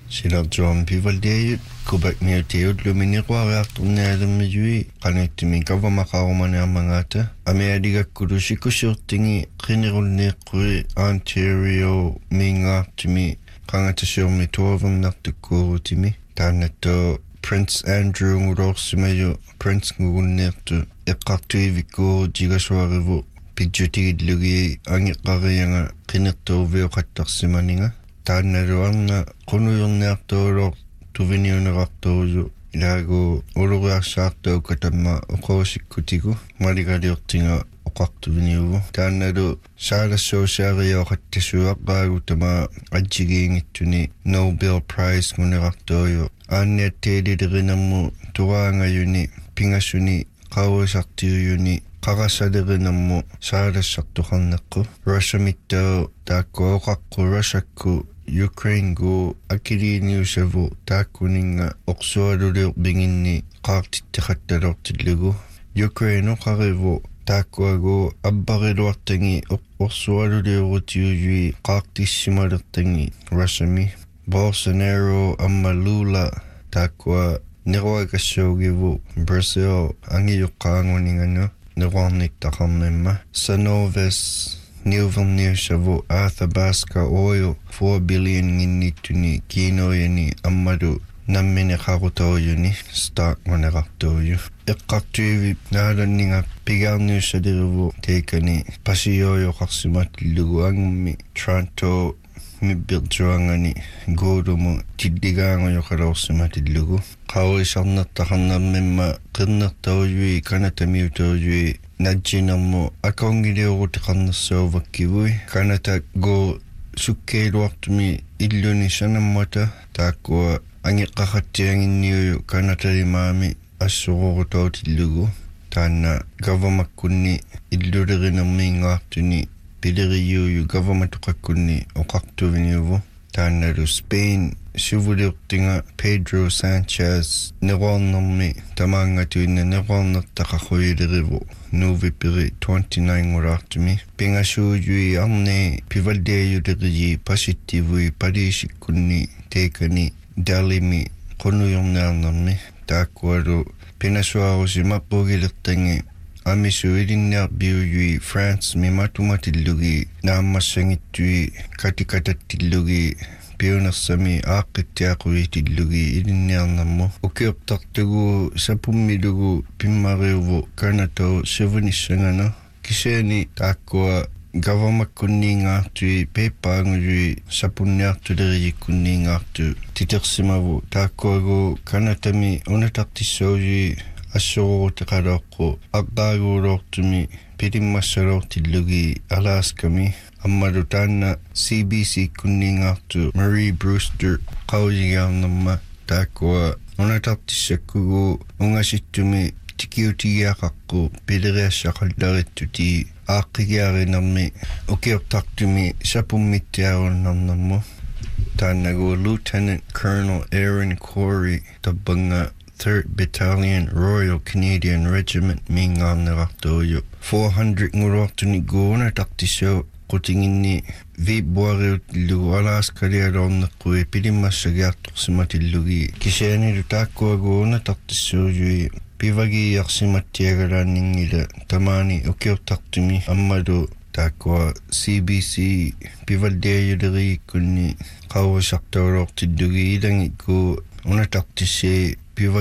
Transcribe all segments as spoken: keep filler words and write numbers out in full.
Silartuam pivaldiayut kubakniutiut luminiquariartornialummiui qanuittimi kavamaqarumaniarmangaata amialigakkulusikusiurtingi qinirulniiqqui Ontario mingaartimi qangatasiormi tuavernartukkuurutimi taannatto Prince Andrew ngulorsimayu Prince ngugunniirtu eqqartuivikkuuru tigasuarivu pidjutigillugi angiqqarianga qinirtuuvioqattarsimaninga taannaluarna qunuyurniartuulor tuviniuneqartuuju ilaagu uluriarsaartuu katamma uqoosikkutigu maligaliortinga oqartuviniuvu taannalu saalassoosiariyoqattasuaqqaagu tama ajigiingittuni Nobel Prize nguneqartuuju aanniatteelilerinammu turaangayuni pingasuni qauisartiuyuni qarasalerinammu saalassartuqarneqqu Russiamittau taakkuoqaqqu Russiakku Ukraine gu akiliiniusavu taakkuninga oqsualuliurbinginni qaartitteqattalortillugu Ukraine qarivu taakkuagu abbariluartangi orsualuliurutiujui qaartissimalertangi Russiami Bolsonaro amma Lula taakkua neruakassuugivu Brazil angiyuqqaanguninganu neruarnittaqarnimma Sanovis Nilverniusavu Athabasca Oil four billion nginnittuni kiinoyani ammalu nammine qarutoojuni stock maneqartuuju eqqartuivi naalanninga pigaarniussaliruvu teikani pasiyoyoqarsimatillugu angummi Toronto mibbiltuangani guulumu tilligaangoyoqalorsimatillugu qauisarnertaqarnermimma qirnertaujui kanatamiutoojui najjinermu akongiliurutiqarnersuuvakkivui kanata go sukkeiluartumi illuni sanammata taakkua angiqqaqattianginniuju kanatalimaami assururutoutilugu taanna gavamakkunni illulerinermiingaartuni pileriuju gavamatuqakkunni oqartuviniuvu taannalu Spain sivuliurtinga Pedro Sanchez neruarnermi tamaangatuinna neruarnertaqarruilerivu nuvipiri twenty-nine ngulaartumi pingasuujui arne pivaldiayuleriji pasittivui paliisikkunni teikani dalimi qunuyurniarnermi taakkualu pinasuarusi mappugilertangi amisu ilinniarbiujui France mimatumatillugi naammassangittui katikatattillugi piunersami aaqqittiaquitillugi ilinniarnermu ukiortartugu sapummilugu pimmariuvu kanatau sevenissangana kiseani taakkua gavamakkunniingaartui peippaangujui sapunniartulerijikkunniingaartu titersimavu taakkuagu kanatami unatartissoujui assururuteqaloqqu aqqaaguulortumi pilimmassalortillugi Alaskami ammalu taanna C B C kunniingaartu Marie Brewster qausigiarnerma taakkua unatartissakkugu ungasittumi tikiutigiaqaqqu pileriassaqallarittuti aaqqigiarinermi ukiortartumi sapummittiarunnernermu taannagu Lieutenant Colonel Aaron Corey tabbanga third Battalion Royal Canadian Regiment mingaarnerartuuju four hundred ngulortuni guunatartissuu qutinginni viipbuariutillugu Alaskalialorneqqui pilimmassagiartorsimatillugi kisianilu taakkuagu unatartissuujui pivagiiarsimattiagalaanningila tamaani ukiortartumi ammalu taakkua C B C pivaldiayulerigikkunni qauisartaulortillugi ilangikku unatartissi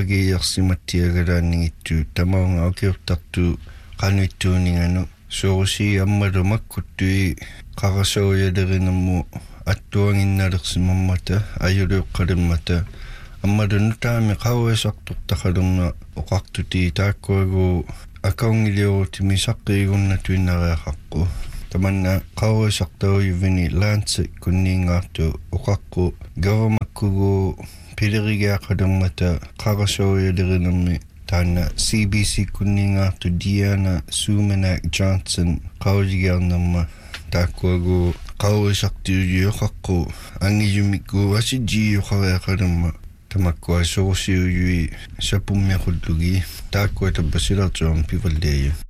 pivagiiarsimattiagalaanningittu tamaunga ukiortartu qanuittuuninganu soorusi ammalu makkuttui qarasaujalerinermu attuanginnalersimammata ajuluuqqalimmata ammalu nutaami qauisartortaqalerna oqartuti taakkuagu akaungiliurutimi saqqiigunnatuinnariaqaqqu tamanna qauisartaujuvini Lancet kunniingaartu oqaqqu gavamakkugu pilerigiaqalermata qarasaujalerinermi taanna C B C kunniingaartu Diana Sumanak Johnson qausigiarnerma taakkuagu qauisartiujioqaqqu angijumikku asijiyuqariaqalerma tamakkua sorusiujui sapummiaqullugi taakkua tabbasilartuam pivaldiayu